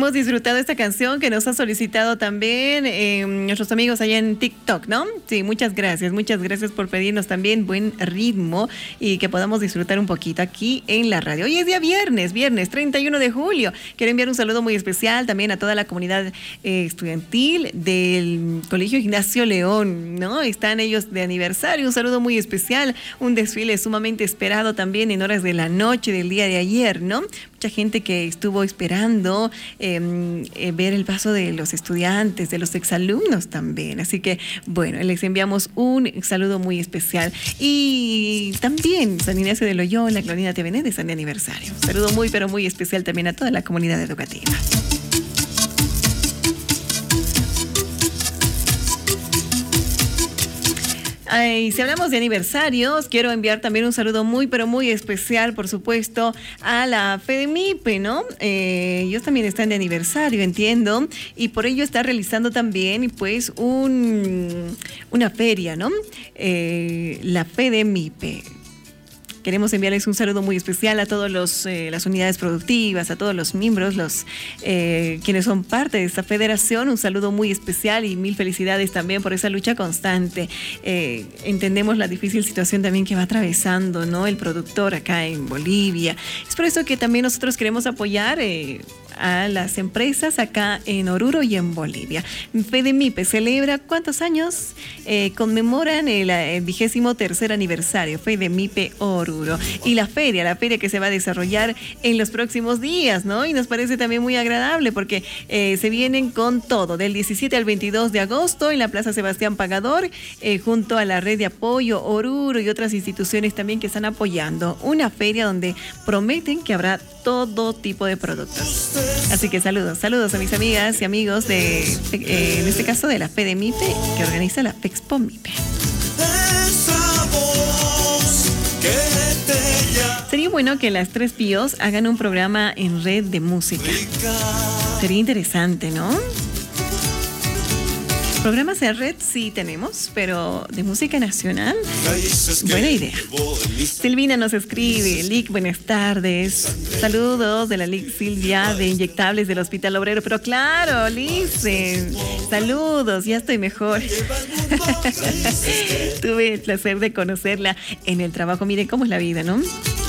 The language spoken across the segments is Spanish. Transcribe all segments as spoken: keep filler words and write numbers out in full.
Hemos disfrutado esta canción que nos ha solicitado también eh, nuestros amigos allá en TikTok, ¿no? Sí, muchas gracias, muchas gracias por pedirnos también buen ritmo y que podamos disfrutar un poquito aquí en la radio. Hoy es día viernes, viernes treinta y uno de julio. Quiero enviar un saludo muy especial también a toda la comunidad eh, estudiantil del Colegio Ignacio León, ¿no? Están ellos de aniversario, un saludo muy especial, un desfile sumamente esperado también en horas de la noche del día de ayer, ¿no? Mucha gente que estuvo esperando eh, eh, ver el paso de los estudiantes, de los exalumnos también. Así que, bueno, les enviamos un saludo muy especial. Y también San Ignacio de Loyola, Clonina T V N están de aniversario. Un saludo muy, pero muy especial también a toda la comunidad educativa. Ay, si hablamos de aniversarios, quiero enviar también un saludo muy, pero muy especial, por supuesto, a la FEDEMIPE, ¿no? Eh, ellos también están de aniversario, entiendo, y por ello está realizando también, pues, un, una feria, ¿no? Eh, la FEDEMIPE. Queremos enviarles un saludo muy especial a todas eh, las unidades productivas, a todos los miembros, los eh, quienes son parte de esta federación. Un saludo muy especial y mil felicidades también por esa lucha constante. Eh, entendemos la difícil situación también que va atravesando, ¿no?, el productor acá en Bolivia. Es por eso que también nosotros queremos apoyar eh, a las empresas acá en Oruro y en Bolivia. FEDEMIPE celebra ¿cuántos años? Eh, conmemoran el vigésimo tercer aniversario, FEDEMIPE Oruro. Y la feria, la feria que se va a desarrollar en los próximos días, ¿no? Y nos parece también muy agradable porque eh, se vienen con todo, del diecisiete al veintidós de agosto en la Plaza Sebastián Pagador, eh, junto a la red de apoyo Oruro y otras instituciones también que están apoyando. Una feria donde prometen que habrá todo tipo de productos. Así que saludos, saludos a mis amigas y amigos de, eh, en este caso de la FEDEMIPE, que organiza la FEXPOMIPE. Sería bueno que las tres Píos hagan un programa en red de música. Sería interesante, ¿no? Programas en red sí tenemos, pero de música nacional, buena idea. Silvina nos escribe: Lic, buenas tardes. Saludos de la Lic Silvia de Inyectables del Hospital Obrero. Pero claro, Licen, saludos, ya estoy mejor. Tuve el placer de conocerla en el trabajo. Miren cómo es la vida, ¿no?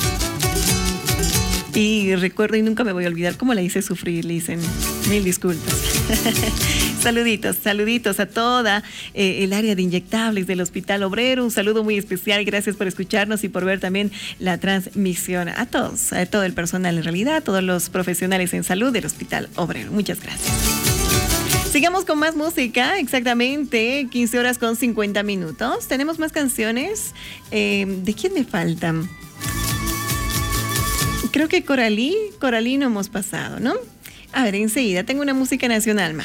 Y recuerdo y nunca me voy a olvidar cómo la hice sufrir, Licen. Mil disculpas. Saluditos, saluditos a toda eh, el área de inyectables del Hospital Obrero. Un saludo muy especial. Gracias por escucharnos y por ver también la transmisión. A todos, a todo el personal en realidad, a todos los profesionales en salud del Hospital Obrero. Muchas gracias. Sigamos con más música, exactamente quince horas con cincuenta minutos. Tenemos más canciones. Eh, ¿De quién me faltan? Creo que Coralí, Coralí no hemos pasado, ¿no? A ver, enseguida tengo una música nacional más.